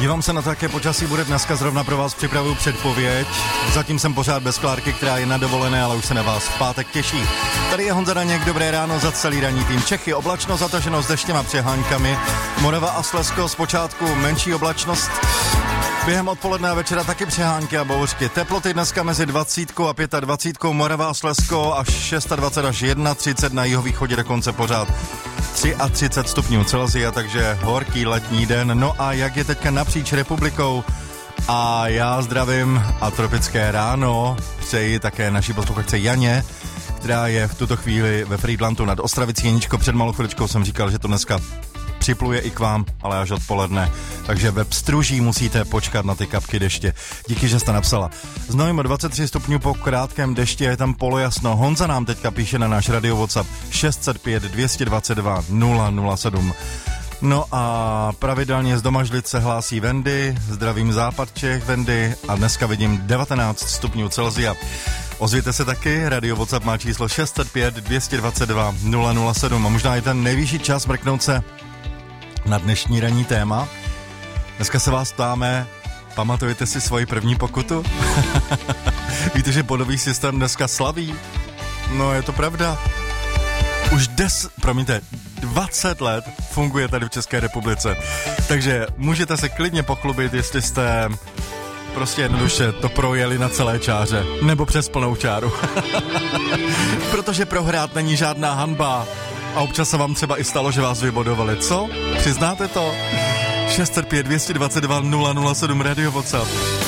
Dívám se na to, jaké počasí bude dneska, zrovna pro vás připravuju předpověď. Zatím jsem pořád bez Klárky, která je na dovolené, ale už se na vás v pátek těší. Tady je Honza Daněk, dobré ráno za celý ranní tým. Čechy, oblačno zataženo s deštěma přeháňkami. Morava a Slezsko zpočátku menší oblačnost. Během odpoledne a večera taky přehánky a bouřky. Teploty dneska mezi 20 a 25, Morava a Slezsko až 26 až 31, na jihovýchodě dokonce pořád 33 stupňů Celsia, takže horký letní den. No a jak je teďka napříč republikou? A já zdravím a tropické ráno přeji také naší posluchačce Janě, která je v tuto chvíli ve Frýdlantu nad Ostravicí. Jeníčko, před malou chviličkou jsem říkal, že to dneska připluje i k vám, ale až odpoledne. Takže ve Pstruží musíte počkat na ty kapky deště. Díky, že jste napsala. Znojmo 23 stupňů po krátkém dešti, je tam polojasno. Honza nám teďka píše na náš radio WhatsApp 605 222 007. No a pravidelně z Domažlic se hlásí Vendy, zdravím západ Čech Vendy a dneska vidím 19 stupňů Celsia. Ozvěte se taky, radio WhatsApp má číslo 605 222 007 a možná je ten nejvyšší čas mrknout se na dnešní ranní téma. Dneska se vás ptáme, pamatujete si svoji první pokutu? Víte, že bodový systém dneska slaví? No, je to pravda. Už 20 let funguje tady v České republice. Takže můžete se klidně pochlubit, jestli jste prostě jednoduše to projeli na celé čáře. Nebo přes plnou čáru. Protože prohrát není žádná hanba. A občas se vám třeba i stalo, že vás vybodovali. Co? Přiznáte to? 605 222 007 radio WhatsApp.